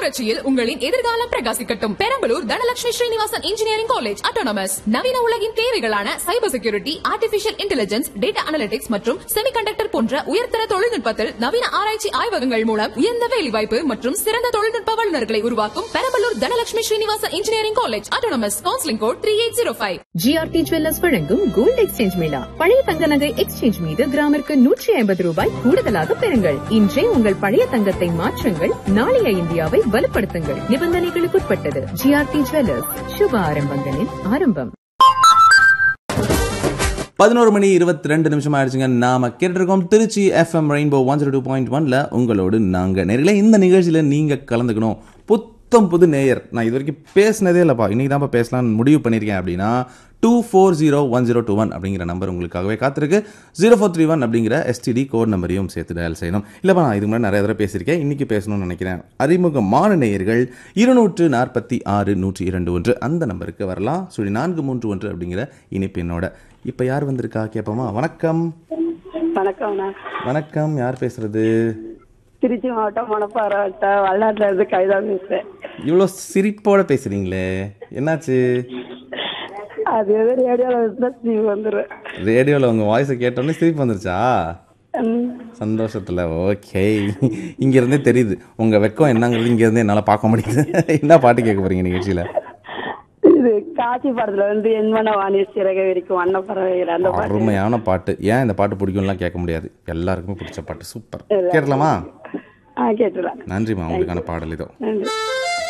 புரட்சியில் உங்களின் எதிர்காலம் பிரகாசிக்கட்டும். Perambalur Dhanalakshmi Srinivasan engineering college autonomous. நவீன உலகின் தேவைகளான cyber security, artificial intelligence, data analytics மற்றும் செமிகண்டக்டர் போன்ற உயர்தர தொழில்நுட்பத்தில் நவீன ஆராய்ச்சி ஆய்வகங்கள் மூலம் உயர்ந்த வேலைவாய்ப்பு மற்றும் சிறந்த தொழில்நுட்ப வல்லுநர்களை உருவாக்கும் Perambalur Dhanalakshmi Srinivasan engineering college autonomous. Counselling code 3805. GRT jewellers வழங்கும் கோல்ட் எக்ஸ்சேஞ்ச் மேளா. பழைய தங்க நகை எக்ஸ்சேஞ்ச் மீது கிராமிற்கு 150 ரூபாய் கூடுதலாக பெறுங்கள். இன்றே உங்கள் பழைய தங்கத்தை மாற்றுங்கள். நாளைய இந்தியாவை வலுப்படுத்துங்கள். நிபந்தனைகளுக்குட்பட்டது. ஜிஆர்டி ஜுவல்லர்ஸ், சுப ஆரம்பங்களின் ஆரம்பம். 11:22 ஆயிடுச்சுங்க. நாம கேட்டிருக்கோம் திருச்சி FM ரெயின்போ 102.1ல உங்களோடு நாங்க நேரில். இந்த நிகழ்ச்சியில நீங்க கலந்துக்கணும். புது நேயர், நான் இது வரைக்கும் பேசினதே இல்லைப்பா, இன்னைக்கு தான் பேசலாம்னு முடிவு பண்ணியிருக்கேன் அப்படின்னா 240101 அப்படிங்கிற நம்பர் உங்களுக்காகவே காத்திருக்கு. 0431 அப்படிங்கிற STD கோட் நம்பரையும் சேர்த்து டயல் செய்யணும். இல்லைப்பா, நான் இதுக்கு முன்னாடி நிறைய தடவை பேசியிருக்கேன், இன்னைக்கு பேசணும்னு நினைக்கிறேன். அறிமுகமான நேயர்கள் 246-102 அந்த நம்பருக்கு வரலாம். 431 அப்படிங்கிற இனிப்பு என்னோட. இப்போ யார் வந்திருக்கா கேட்போமா? வணக்கம். வணக்கம், யார் பேசுறது? திருச்சி மாவட்டம் மணப்பாறை வல்லாட்டில இருந்து கவிதா பேசுறேன். இவ்வளோ சிரிப்போட பேசுறீங்களே, என்னாச்சு? அது ரேடியோவில் உங்க வாய்ஸை கேட்டோன்னே சிரிப்பு வந்துருச்சா? சந்தோஷத்துல. ஓகே, இங்க இருந்தே தெரியுது உங்க வெக்கம் என்னங்கிறது. இங்க இருந்தே என்னால பார்க்க முடியுது. என்ன பாட்டு கேட்க போறீங்க நிகழ்ச்சியில? இது காட்சி படத்துல வந்து என்மன வாணி சிறக வரைக்கும் அன்னப்பறவைகள் அந்த பாட்டு. அருமையான பாட்டு. ஏன் இந்த பாட்டு பிடிக்கும்லாம் கேட்க முடியாது, எல்லாருக்குமே பிடிச்ச பாட்டு. சூப்பர். கேட்கலாமா? கேட்டுலாம். நன்றிம்மா, உங்களுக்கான பாடல் இதோ. நன்றி.